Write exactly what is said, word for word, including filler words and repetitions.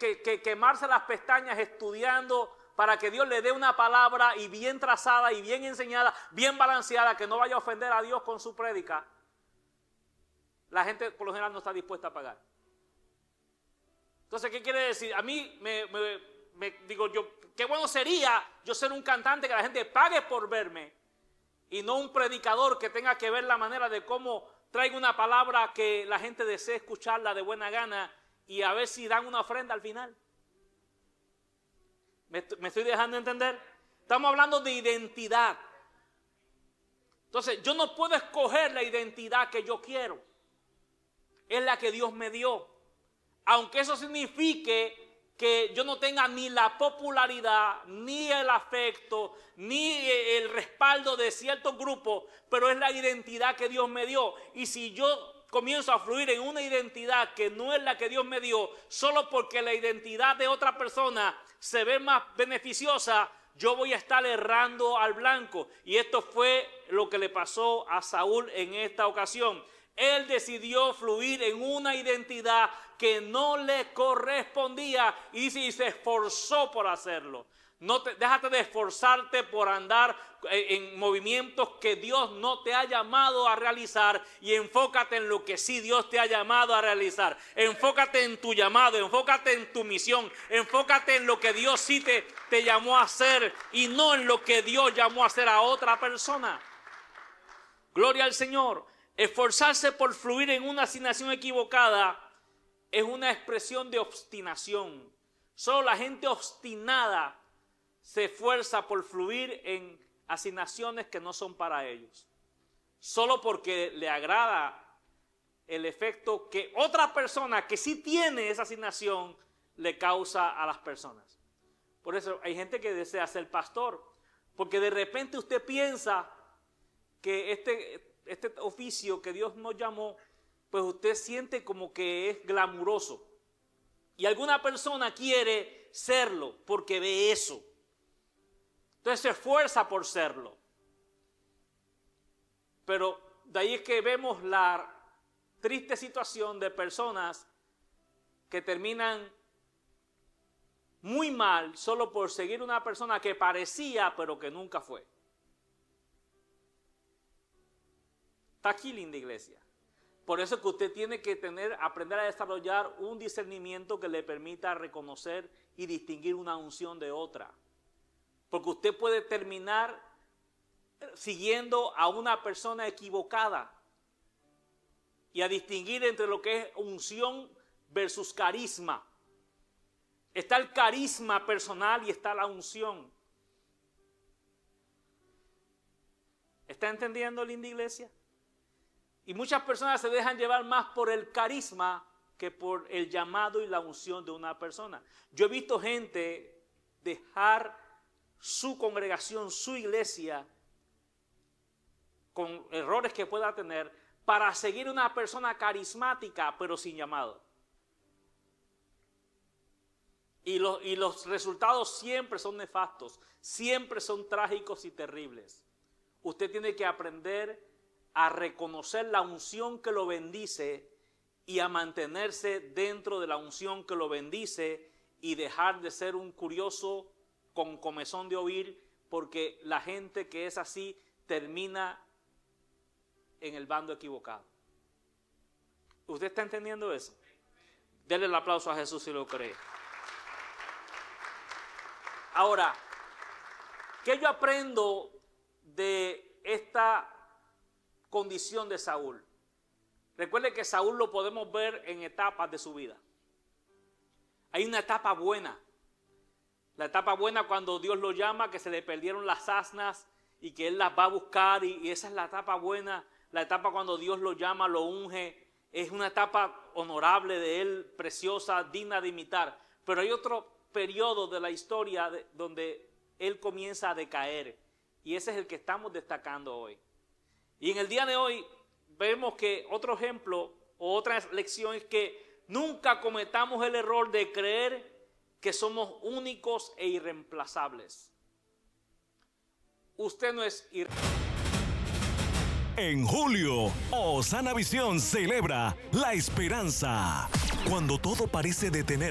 que, que quemarse las pestañas estudiando para que Dios le dé una palabra y bien trazada y bien enseñada, bien balanceada, que no vaya a ofender a Dios con su prédica, la gente por lo general no está dispuesta a pagar. Entonces, ¿qué quiere decir? A mí me, me, me digo yo, qué bueno sería yo ser un cantante que la gente pague por verme y no un predicador que tenga que ver la manera de cómo traigo una palabra que la gente desee escucharla de buena gana y a ver si dan una ofrenda al final. ¿Me, me estoy dejando entender? Estamos hablando de identidad. Entonces, yo no puedo escoger la identidad que yo quiero. Es la que Dios me dio. Aunque eso signifique que yo no tenga ni la popularidad, ni el afecto, ni el respaldo de ciertos grupos, pero es la identidad que Dios me dio. Y si yo comienzo a fluir en una identidad que no es la que Dios me dio, solo porque la identidad de otra persona se ve más beneficiosa, yo voy a estar errando al blanco. Y esto fue lo que le pasó a Saúl en esta ocasión. Él decidió fluir en una identidad que no le correspondía y dice, y se esforzó por hacerlo. No te, déjate de esforzarte por andar en movimientos que Dios no te ha llamado a realizar y enfócate en lo que sí Dios te ha llamado a realizar. Enfócate en tu llamado, enfócate en tu misión, enfócate en lo que Dios sí te, te llamó a hacer y no en lo que Dios llamó a hacer a otra persona. Gloria al Señor. Esforzarse por fluir en una asignación equivocada es una expresión de obstinación. Solo la gente obstinada se esfuerza por fluir en asignaciones que no son para ellos. Solo porque le agrada el efecto que otra persona que sí tiene esa asignación le causa a las personas. Por eso hay gente que desea ser pastor, porque de repente usted piensa que este... este oficio que Dios nos llamó, pues usted siente como que es glamuroso. Y alguna persona quiere serlo porque ve eso. Entonces se esfuerza por serlo. Pero de ahí es que vemos la triste situación de personas que terminan muy mal solo por seguir una persona que parecía pero que nunca fue. Está aquí, linda iglesia. Por eso es que usted tiene que tener, aprender a desarrollar un discernimiento que le permita reconocer y distinguir una unción de otra. Porque usted puede terminar siguiendo a una persona equivocada y a distinguir entre lo que es unción versus carisma. Está el carisma personal y está la unción. ¿Está entendiendo, linda iglesia? Y muchas personas se dejan llevar más por el carisma que por el llamado y la unción de una persona. Yo he visto gente dejar su congregación, su iglesia, con errores que pueda tener, para seguir una persona carismática, pero sin llamado. Y los, y los resultados siempre son nefastos, siempre son trágicos y terribles. Usted tiene que aprender a reconocer la unción que lo bendice y a mantenerse dentro de la unción que lo bendice y dejar de ser un curioso con comezón de oír, porque la gente que es así termina en el bando equivocado. ¿Usted está entendiendo eso? Denle el aplauso a Jesús si lo cree. Ahora, ¿qué yo aprendo de esta condición de Saúl? Recuerde que Saúl lo podemos ver en etapas de su vida. Hay una etapa buena. La etapa buena cuando Dios lo llama, que se le perdieron las asnas y que Él las va a buscar, y, y esa es la etapa buena. La etapa cuando Dios lo llama, lo unge, es una etapa honorable de Él, preciosa, digna de imitar. Pero hay otro periodo de la historia de, donde Él comienza a decaer, y ese es el que estamos destacando hoy. Y en el día de hoy vemos que otro ejemplo o otra lección es que nunca cometamos el error de creer que somos únicos e irreemplazables. Usted no es irreemplazable. En julio, Osana Visión celebra la esperanza. Cuando todo parece detenerse.